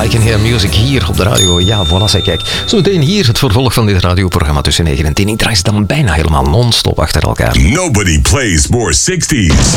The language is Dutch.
I Can Hear Music hier op de radio. Ja, voilà, zeg, kijk. Zometeen hier het vervolg van dit radioprogramma tussen 9 en 10. Ik draai ze dan bijna helemaal non-stop achter elkaar. Nobody plays more 60s.